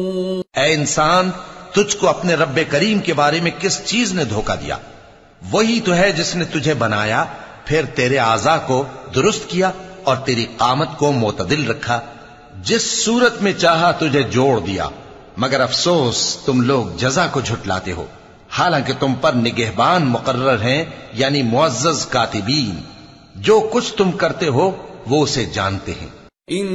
ऐ इंसान, तुझको अपने रब्बे करीम के बारे में किस चीज ने धोखा दिया? वही तो है जिसने तुझे बनाया, फिर तेरे आज़ा को दुरुस्त किया और तेरी कामत को मोतदिल रखा, जिस सूरत में चाहा तुझे जोड़ दिया। मगर अफसोस तुम लोग जजा को झुटलाते हो, हालांकि तुम पर निगहबान मुकर्रर हैं, यानी मुअज़्ज़ज़ कातिबीन। जो कुछ तुम करते हो वो उसे जानते हैं।